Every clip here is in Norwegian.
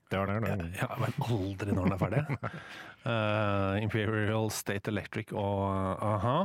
Ja, men aldri når den er ferdig. Imperial State Electric og aha.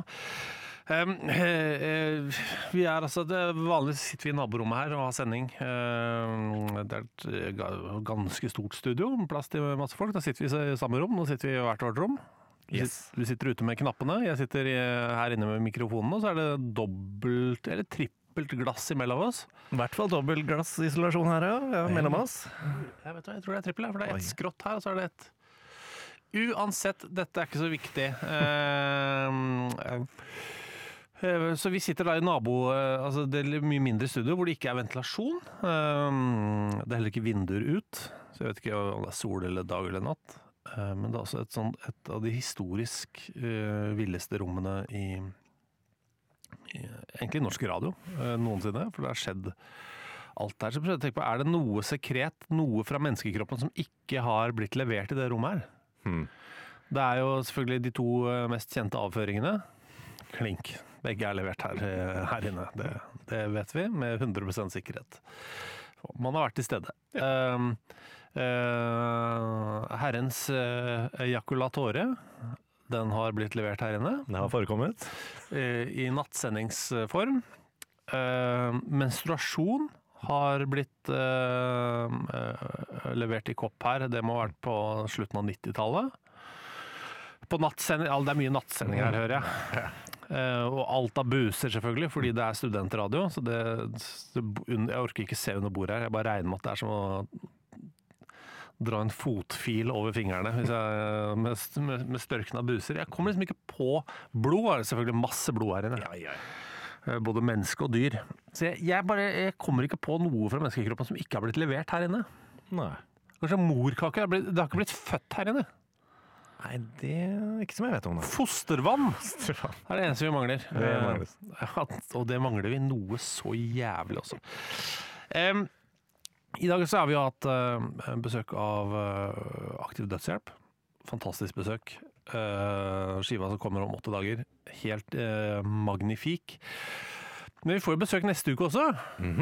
Vi er altså vanligvis sitter vi i naborommet her og har sending. Det er et ganske stort studio, plass til masse folk. Da sitter vi i samme rom, nå sitter vi i hvert vårt rom. Du sitter ute med knappene, jeg sitter her inne med mikrofonene, og så er det dobbelt eller trippelt glass imellom oss. I hvert fall dobbelt glassisolasjon her, ja, mellom oss. Jeg tror det er trippel, for det er et skrått her, og så er det et... Uansett, dette er ikke så viktig. Så vi sitter da i altså det er mye mindre studio hvor det ikke er ventilasjon. Det er heller ikke vinduer ut, så jeg vet ikke om det er sol eller dag eller natt. Men det er også et av de historisk villeste rommene i egentlig norsk radio noensinne, for det har skjedd alt der. Så prøver jeg å tenke på, er det noe sekret, noe fra menneskekroppen som ikke har blitt levert i det rommet her? Det er jo selvfølgelig de to mest kjente avføringene. Klink. Begge er levert her inne. Det vet vi med 100% sikkerhet. Man har vært til stede. Herrens ejakulatore, den har blitt levert her inne. Det har forekommet. I nattsendingsform. Menstruasjon har blitt levert i kopp her. Det må ha vært på slutten av 90-tallet. På nattsending, det er mye nattsending her, hører jeg. Og alt av buser selvfølgelig, fordi det er studentradio, så jeg orker ikke se under bordet her. Jeg bare regner med at det er som å dra en fotfil over fingrene med størkna buser. Jeg kommer liksom ikke på blod, det er selvfølgelig masse blod her inne. Både menneske og dyr. Så jeg kommer ikke på noe fra menneskekroppen som ikke har blitt levert her inne. Nei. Kanskje morkake, det har ikke blitt født her inne. Nei, det er ikke som jeg vet om det. Fostervann er det eneste vi mangler. Og det mangler vi noe så jævlig også. I dag så har vi hatt besøk av Aktiv Dødshjelp. Fantastisk besøk. Skiva som kommer om 8 dager. Helt magnifik. Men vi får jo besøk neste uke også.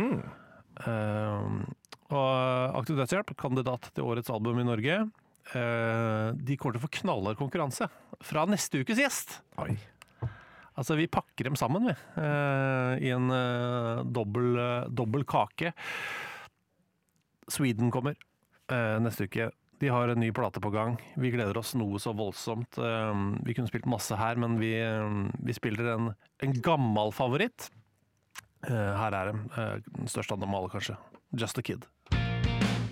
Og Aktiv Dødshjelp, kandidat til årets album i Norge. De kommer til å få knallhard konkurranse fra neste ukes gjest. Oi. Altså vi pakker dem sammen i en dobbel kake. Sweden kommer neste uke. De har en ny plate på gang. Vi gleder oss noe så voldsomt. Vi kunne spilt masse her, men vi spiller en gammel favoritt. Her er den største av dem alle kanskje. Just a Kid.